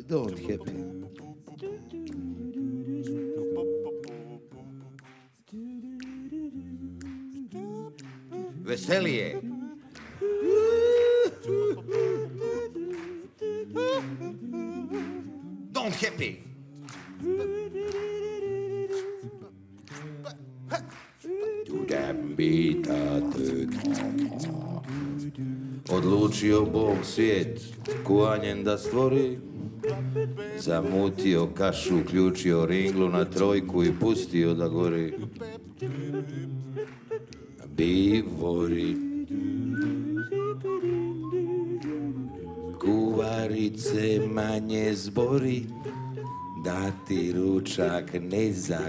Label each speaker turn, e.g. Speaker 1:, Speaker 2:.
Speaker 1: Don't happy. Veselije. Don't happy. Odlučio Bog svijet kuvanjem da stvori, zamutio kašu, uključio ringlu na trojku i pustio da gori. Bivori, kuvarice manje zbori, da ti ručak ne